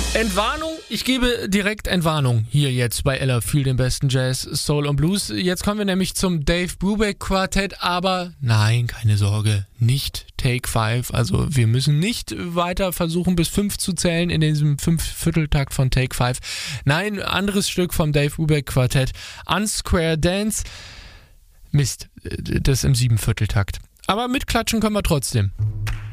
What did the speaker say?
Entwarnung, ich gebe direkt Entwarnung hier jetzt bei Ella für den besten Jazz, Soul und Blues. Jetzt kommen wir nämlich zum Dave Brubeck Quartett, aber nein, keine Sorge, nicht Take 5. Also wir müssen nicht weiter versuchen bis 5 zu zählen in diesem 5-Vierteltakt von Take 5. Nein, anderes Stück vom Dave Brubeck Quartett, Unsquare Dance. Mist, das im 7-Vierteltakt. Aber mitklatschen können wir trotzdem.